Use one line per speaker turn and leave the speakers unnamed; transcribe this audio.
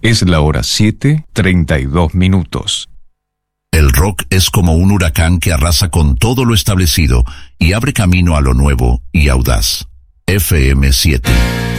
Es la hora 7:32.
El rock es como un huracán que arrasa con todo lo establecido y abre camino a lo nuevo y audaz. FM 7.